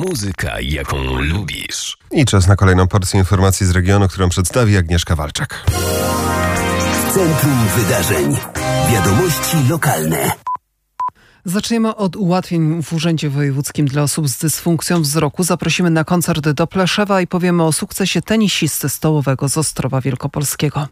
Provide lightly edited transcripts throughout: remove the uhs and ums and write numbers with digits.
Muzyka, jaką lubisz. I czas na kolejną porcję informacji z regionu, którą przedstawi Agnieszka Walczak. Centrum Wydarzeń. Wiadomości lokalne. Zaczniemy od ułatwień w Urzędzie Wojewódzkim dla osób z dysfunkcją wzroku. Zaprosimy na koncert do Pleszewa i powiemy o sukcesie tenisisty stołowego z Ostrowa Wielkopolskiego.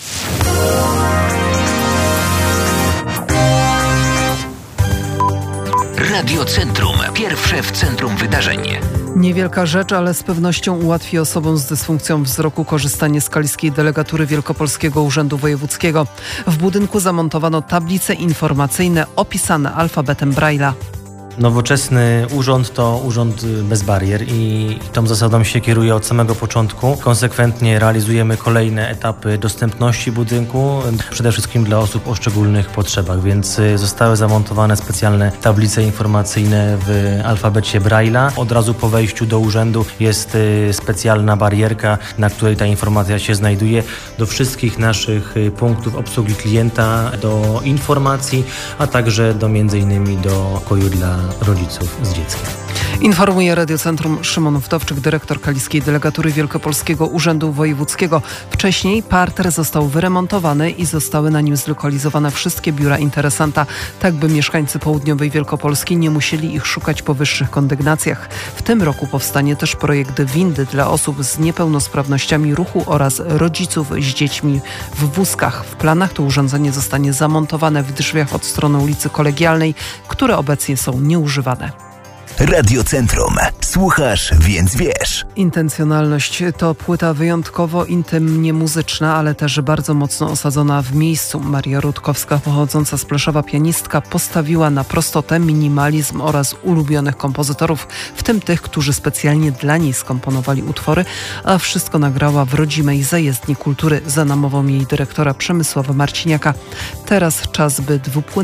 Radio Centrum. Pierwsze w centrum wydarzeń. Niewielka rzecz, ale z pewnością ułatwi osobom z dysfunkcją wzroku korzystanie z kaliskiej delegatury Wielkopolskiego Urzędu Wojewódzkiego. W budynku zamontowano tablice informacyjne opisane alfabetem Braille'a. Nowoczesny urząd to urząd bez barier i tą zasadą się kieruje od samego początku. Konsekwentnie realizujemy kolejne etapy dostępności budynku, przede wszystkim dla osób o szczególnych potrzebach, więc zostały zamontowane specjalne tablice informacyjne w alfabecie Braille'a. Od razu po wejściu do urzędu jest specjalna barierka, na której ta informacja się znajduje. Do wszystkich naszych punktów obsługi klienta, do informacji, a także do m.in. do pokoju dla rodziców z dzieckiem. Informuje Radiocentrum Szymon Wdowczyk, dyrektor kaliskiej delegatury Wielkopolskiego Urzędu Wojewódzkiego. Wcześniej parter został wyremontowany i zostały na nim zlokalizowane wszystkie biura interesanta, tak by mieszkańcy południowej Wielkopolski nie musieli ich szukać po wyższych kondygnacjach. W tym roku powstanie też projekt windy dla osób z niepełnosprawnościami ruchu oraz rodziców z dziećmi w wózkach. W planach to urządzenie zostanie zamontowane w drzwiach od strony ulicy Kolegialnej, które obecnie są nieużywane. Radio Centrum. Słuchasz, więc wiesz. Intencjonalność to płyta wyjątkowo intymnie muzyczna, ale też bardzo mocno osadzona w miejscu. Maria Rutkowska, pochodząca z Pleszewa pianistka, postawiła na prostotę, minimalizm oraz ulubionych kompozytorów, w tym tych, którzy specjalnie dla niej skomponowali utwory, a wszystko nagrała w rodzimej zajezdni kultury za namową jej dyrektora Przemysława Marciniaka. Teraz czas, by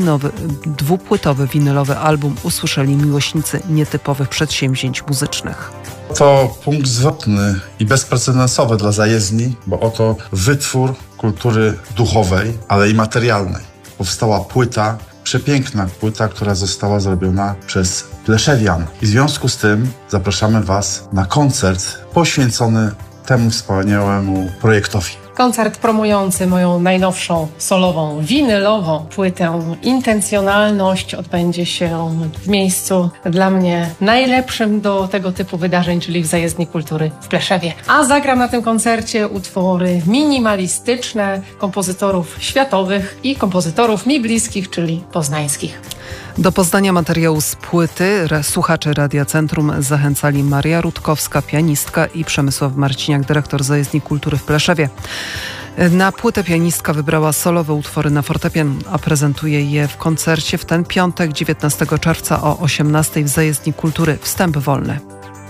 dwupłytowy winylowy album usłyszeli miłośnicy nietypowych przedsięwzięć muzycznych. To punkt zwrotny i bezprecedensowy dla zajezdni, bo oto wytwór kultury duchowej, ale i materialnej. Powstała płyta, przepiękna płyta, która została zrobiona przez pleszewian. I w związku z tym zapraszamy Was na koncert poświęcony temu wspaniałemu projektowi. Koncert promujący moją najnowszą solową, winylową płytę Intencjonalność odbędzie się w miejscu dla mnie najlepszym do tego typu wydarzeń, czyli w Zajezdni Kultury w Pleszewie. A zagram na tym koncercie utwory minimalistyczne kompozytorów światowych i kompozytorów mi bliskich, czyli poznańskich. Do poznania materiału z płyty słuchacze Radia Centrum zachęcali Maria Rutkowska, pianistka, i Przemysław Marciniak, dyrektor Zajezdni Kultury w Pleszewie. Na płytę pianistka wybrała solowe utwory na fortepian, a prezentuje je w koncercie w ten piątek, 19 czerwca o 18:00 w Zajezdni Kultury. Wstęp wolny.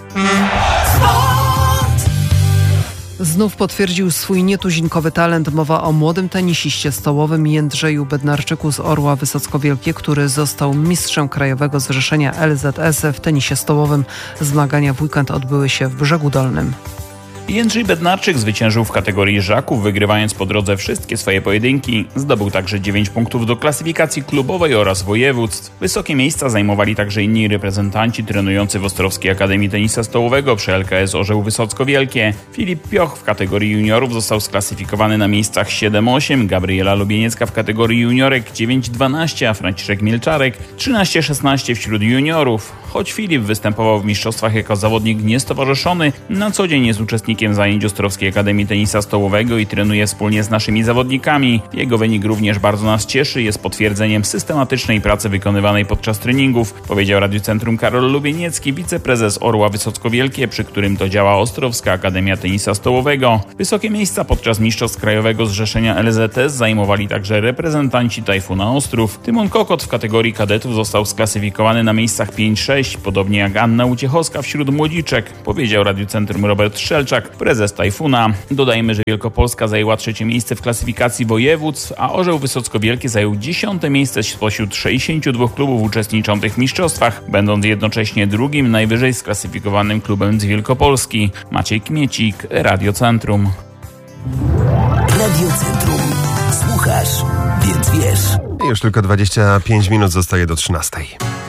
Znów potwierdził swój nietuzinkowy talent. Mowa o młodym tenisiście stołowym Jędrzeju Bednarczyku z Orła Wysocko-Wielkie, który został mistrzem krajowego zrzeszenia LZS w tenisie stołowym. Zmagania w weekend odbyły się w Brzegu Dolnym. Jędrzej Bednarczyk zwyciężył w kategorii żaków, wygrywając po drodze wszystkie swoje pojedynki. Zdobył także 9 punktów do klasyfikacji klubowej oraz województw. Wysokie miejsca zajmowali także inni reprezentanci trenujący w Ostrowskiej Akademii Tenisa Stołowego przy LKS Orzeł Wysocko-Wielkie. Filip Pioch w kategorii juniorów został sklasyfikowany na miejscach 7-8, Gabriela Lubieniecka w kategorii juniorek 9-12, a Franciszek Mielczarek 13-16 wśród juniorów. Choć Filip występował w mistrzostwach jako zawodnik niestowarzyszony, na co dzień jest uczestnikiem zajęć Ostrowskiej Akademii Tenisa Stołowego i trenuje wspólnie z naszymi zawodnikami. Jego wynik również bardzo nas cieszy, jest potwierdzeniem systematycznej pracy wykonywanej podczas treningów, powiedział Radiu Centrum Karol Lubieniecki, wiceprezes Orła Wysocko-Wielkie, przy którym to działa Ostrowska Akademia Tenisa Stołowego. Wysokie miejsca podczas mistrzostw krajowego zrzeszenia LZS zajmowali także reprezentanci Tajfuna Ostrów. Tymon Kokot w kategorii kadetów został sklasyfikowany na miejscach 5-6, podobnie jak Anna Uciechowska wśród młodziczek, powiedział Radiu Centrum Robert Szelczak, prezes Tajfuna. Dodajmy, że Wielkopolska zajęła 3. miejsce w klasyfikacji województw, a Orzeł Wysocko-Wielkie zajął 10. miejsce spośród 62 klubów uczestniczących w mistrzostwach, będąc jednocześnie drugim najwyżej sklasyfikowanym klubem z Wielkopolski. Maciej Kmiecik, Radio Centrum. Radio Centrum. Słuchasz, więc wiesz. Już tylko 25 minut zostaje do 13:00.